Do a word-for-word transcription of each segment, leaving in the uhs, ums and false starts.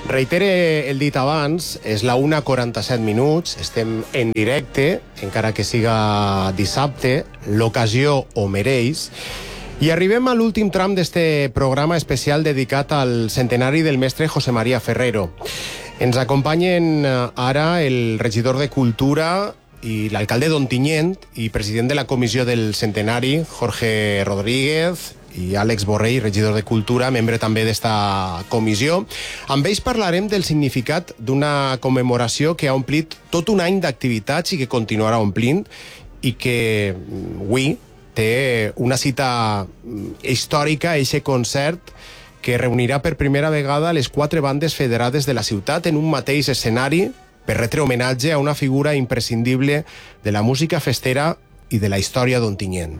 Reitere el dit abans, és la una quaranta-set minuts, estem en directe, encara que siga dissabte, l'ocasió ho mereix, i arribem a l'últim tram d'este programa especial dedicat al centenari del mestre José María Ferrero. Ens acompanyen ara el regidor de Cultura i l'alcalde d'Ontinyent i president de la comissió del centenari, Jorge Rodríguez, i Àlex Borrell, regidor de Cultura, membre també d'esta comissió. Amb ells parlarem del significat d'una commemoració que ha omplit tot un any d'activitats i que continuarà omplint i que avui té una cita històrica, eixe concert que reunirà per primera vegada les quatre bandes federades de la ciutat en un mateix escenari per retre homenatge a una figura imprescindible de la música festera i de la història d'Ontinyent.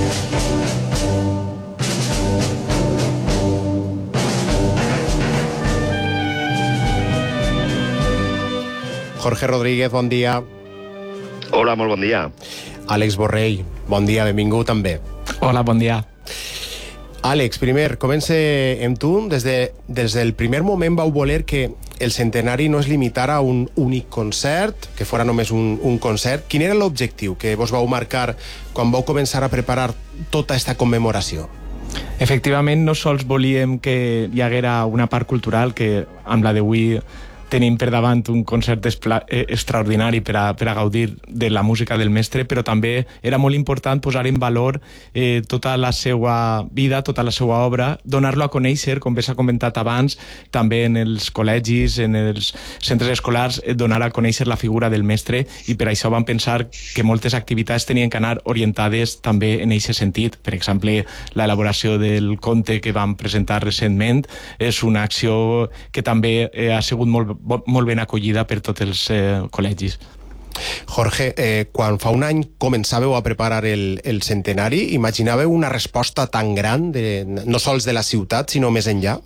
Jorge Rodríguez, bon dia. Hola, molt bon dia. Àlex Borrell, bon dia, benvingut també. Hola, bon dia. Àlex, primer, comença amb tu. Des, de, des del primer moment vau voler que el centenari no es limitara a un únic concert, que fora només un, un concert. Quin era l'objectiu que vos vau marcar quan vau començar a preparar tota aquesta commemoració? Efectivament, no sols volíem que hi haguera una part cultural, que amb la d'avui tenim per davant un concert extraordinari per a, per a gaudir de la música del mestre, però també era molt important posar en valor eh, tota la seva vida, tota la seva obra, donar-lo a conèixer, com bé s'ha comentat abans, també en els col·legis, en els centres escolars, eh, donar a conèixer la figura del mestre, i per això vam pensar que moltes activitats tenien que anar orientades també en aquest sentit. Per exemple, l'elaboració del conte que vam presentar recentment és una acció que també eh, ha sigut molt molt ben acollida per tots els eh, col·legis. Jorge, eh, quan fa un any començàveu a preparar el, el centenari, imaginàveu una resposta tan gran, de, no sols de la ciutat, sinó més enllà?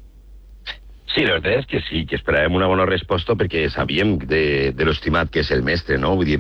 Sí, la veritat és que sí, que esperàvem una bona resposta perquè sabíem de, de l'estimat que és el mestre, no? Vull dir,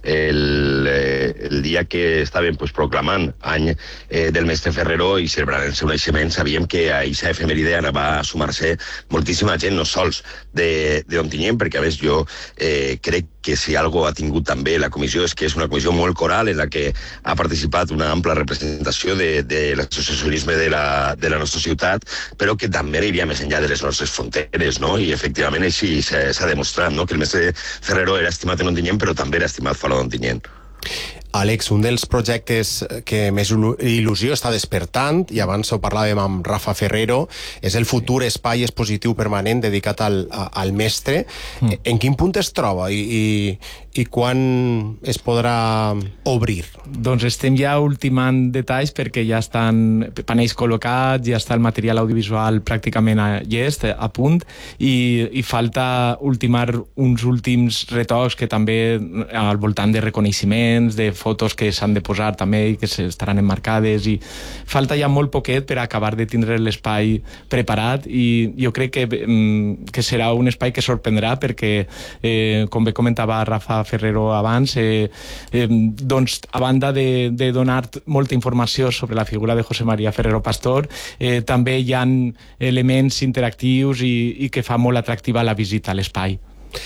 el, el dia que estàvem pues, proclamant any eh, del mestre Ferrero i celebrant el seu naixement, sabíem que a aquesta efemèride anava a sumar-se moltíssima gent, no sols d'Ontinyent, perquè a més jo eh, crec que si algo ha tingut també la comissió és que és una comissió molt coral en la que ha participat una ampla representació de, de l'associacionisme de, la, de la nostra ciutat, però que també aniria més enllà de les nostres fronteres, no? I efectivament així s'ha demostrat, no? Que el mestre Ferrero era estimat en Ontinyent, però també era estimat fora d'Ontinyent. Àlex, un dels projectes que més il·lusió està despertant, i abans ho parlàvem amb Rafa Ferrero, és el futur espai expositiu permanent dedicat al, al mestre. Mm. En quin punt es troba i, i, i quan es podrà obrir? Doncs estem ja ultimant detalls perquè ja estan panells col·locats, ja està el material audiovisual pràcticament a llest, a punt, i, i falta ultimar uns últims retocs que també al voltant de reconeixements, de fotos que s'han de posar també i que estaran emmarcades, i falta ja molt poquet per acabar de tindre l'espai preparat, i jo crec que, que serà un espai que sorprendrà perquè, eh, com bé comentava Rafa Ferrero abans, eh, eh, doncs a banda de, de donar molta informació sobre la figura de José María Ferrero Pastor, eh, també hi ha elements interactius i, i que fa molt atractiva la visita a l'espai.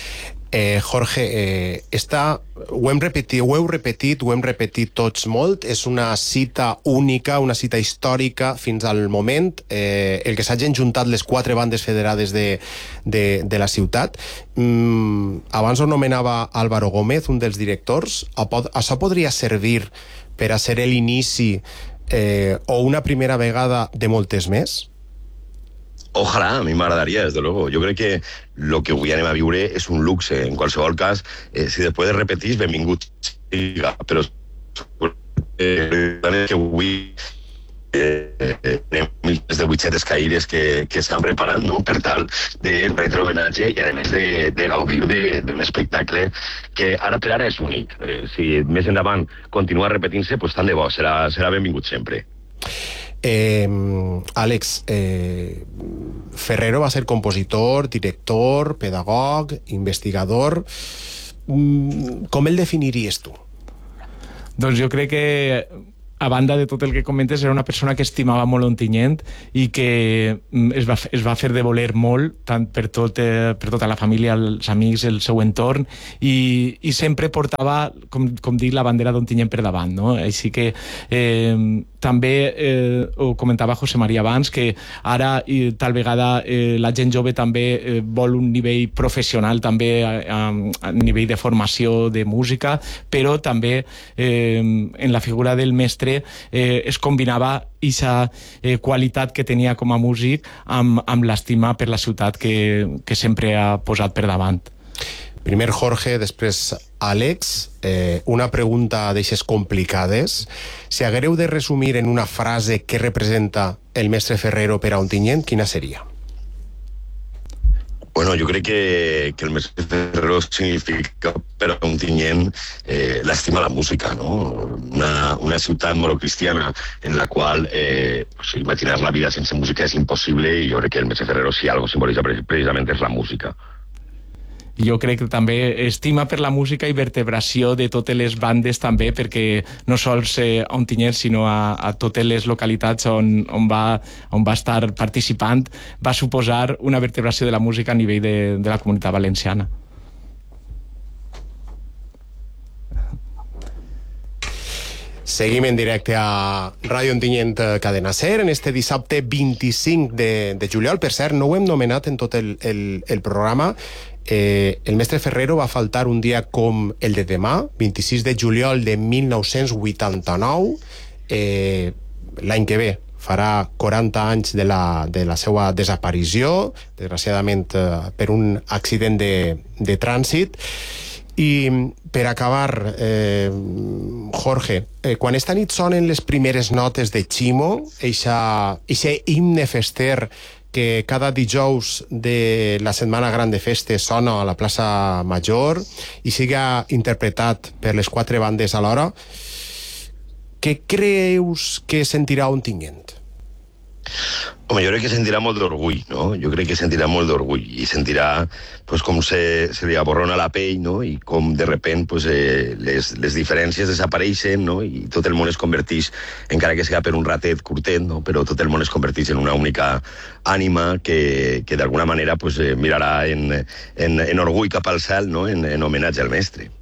Eh, Jorge, eh, esta, ho hem repetit, ho heu repetit, ho hem repetit tots molt, és una cita única, una cita històrica fins al moment, eh, el que s'hagin juntat les quatre bandes federades de, de, de la ciutat. Mm, abans ho nomenava Álvaro Gómez, un dels directors. Això podria servir per a ser l'inici eh, o una primera vegada de moltes més? Ojalà, a mi m'agradaria, des de luego. Jo crec que el que avui anem a viure és un luxe. En qualsevol cas, eh, si després de repetir, benvingut siga, però eh, que avui eh, anem milers de vuit-centes caïres que, que estan preparant, no?, per tal de retre homenatge i a més de, de gaudir d'un espectacle que ara per ara és únic. Eh, si més endavant continua repetint-se, pues tant de bo, serà, serà benvingut sempre. Eh, Àlex, eh, Ferrero va ser compositor, director, pedagog, investigador. Com el definiries tu? Doncs jo crec que a banda de tot el que comentes, era una persona que estimava molt Ontinyent i que es va, es va fer de voler molt, tant per, tot, eh, per tota la família, els amics, el seu entorn, i, i sempre portava, com, com dic, la bandera d'Ontinyent per davant, no? Així que eh, també eh, ho comentava José María abans, que ara i tal vegada eh, la gent jove també eh, vol un nivell professional, també a, a, a nivell de formació de música, però també eh, en la figura del mestre eh, es combinava aquesta eh, qualitat que tenia com a músic amb, amb l'estima per la ciutat que, que sempre ha posat per davant. Primer Jorge, després Àlex. Eh, una pregunta d'eixes complicades. Si haguéreu de resumir en una frase què representa el mestre Ferrero per a Ontinyent, quina seria? Bueno, jo crec que, que el mestre Ferrero significa per a Ontinyent eh, l'estima a la música, no? Una, una ciutat monocristiana en la qual eh, pues, imaginar la vida sense música és impossible, i jo crec que el mestre Ferrero, si algo simbolitza precisament, és la música. Jo crec que també estima per la música i vertebració de totes les bandes també, perquè no sols eh, a Ontinyent, sinó a, a totes les localitats on, on, va, on va estar participant, va suposar una vertebració de la música a nivell de, de la comunitat valenciana. Seguim en directe a Ràdio Ontinyent Cadena Ser en este dissabte vint-i-cinc de, de juliol. Per cert, no ho hem nomenat en tot el, el, el programa. Eh, el mestre Ferrero va faltar un dia com el de demà, vint-i-sis de juliol de mil nou-cents vuitanta-nou. Eh, l'any que ve farà quaranta anys de la, de la seva desaparició, desgraciadament eh, per un accident de, de trànsit. I per acabar, eh, Jorge, eh, quan esta nit sonen les primeres notes de Chimo, eixe himne fester que cada dijous de la Setmana Gran de Festes sona a la plaça Major i siga interpretat per les quatre bandes alhora, què creus que sentirà Ontinyent? Home, jo crec que sentirà molt d'orgull, no? Jo crec que sentirà molt d'orgull i sentirà pues, com se, se li aborrona la pell, no? I com de repent pues, eh, les, les diferències desapareixen, no? I tot el món es converteix, encara que sigui per un ratet curtet, no? Però tot el món es converteix en una única ànima que, que d'alguna manera pues, eh, mirarà en, en, en orgull cap al cel, no? En, en homenatge al mestre.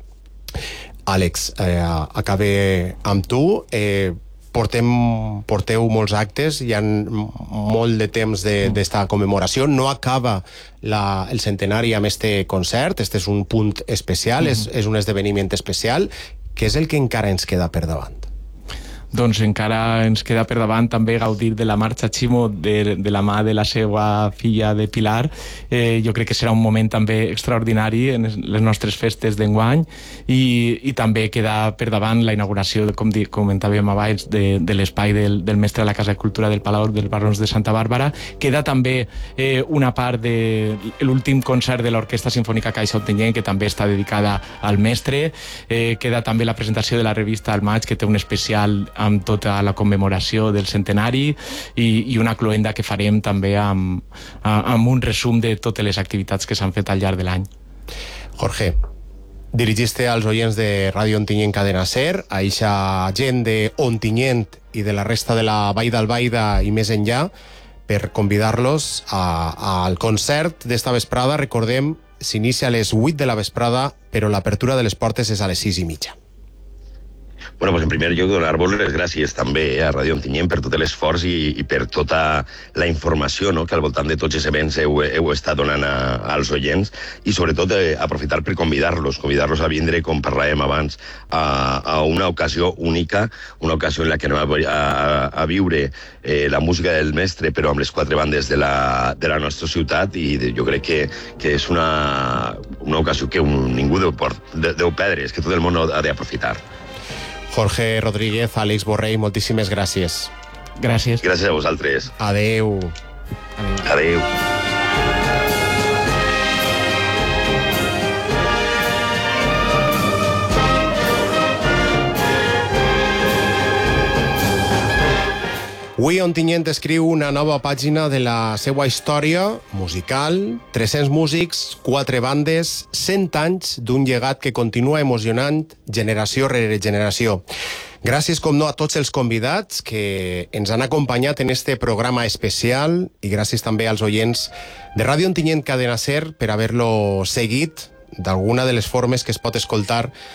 Àlex, eh, acabe amb tu. Eh, Portem, porteu molts actes, hi ha molt de temps d'esta de, commemoració, no acaba la, el centenari amb este concert, este és un punt especial, mm. és, és un esdeveniment especial. Què és el que encara ens queda per davant? Doncs encara ens queda per davant també gaudir de la marxa Chimo de, de la mà de la seva filla de Pilar. Eh, jo crec que serà un moment també extraordinari en les nostres festes d'enguany i, i també queda per davant la inauguració, com di, comentàvem abans, de, de l'espai del, del mestre de la Casa de Cultura del Palau dels Barons de Santa Bàrbara. Queda també eh, una part de l'últim concert de l'Orquestra Sinfònica Caixa Ontinyent, que també està dedicada al mestre. Eh, queda també la presentació de la revista al maig, que té un especial amb tota la commemoració del centenari i, i una cloenda que farem també amb, amb un resum de totes les activitats que s'han fet al llarg de l'any. Jorge, dirigiste als oients de Ràdio Ontinyent Cadena Ser, a eixa gent de Ontinyent i de la resta de la Vall d'Albaida i més enllà, per convidar-los al concert d'esta vesprada. Recordem, s'inicia a les vuit de la vesprada, però l'apertura de les portes és a les sis i mitja. Bueno, pues en primer lloc donar-vos les gràcies també eh, a Ràdio Ontinyent per tot l'esforç i, i per tota la informació, no?, que al voltant de tots els events heu, heu estat donant a, als oients, i sobretot eh, aprofitar per convidar-los, convidar-los a vindre, com parlàvem abans, a, a una ocasió única, una ocasió en la que anem a, a, a viure eh, la música del mestre, però amb les quatre bandes de la, de la nostra ciutat, i de, jo crec que, que és una, una ocasió que un, ningú deu, de, deu perdre, és que tot el món ha d'aprofitar. Jorge Rodríguez, Àlex Borrell, moltíssimes gràcies. Gràcies. Gràcies a vosaltres. Adeu. Adeu. Adeu. Avui Ontinyent escriu una nova pàgina de la seva història musical, tres-cents músics, quatre bandes, cent anys d'un llegat que continua emocionant generació rere generació. Gràcies, com no, a tots els convidats que ens han acompanyat en este programa especial i gràcies també als oients de Ràdio Ontinyent Cadena Ser per haver-lo seguit d'alguna de les formes que es pot escoltar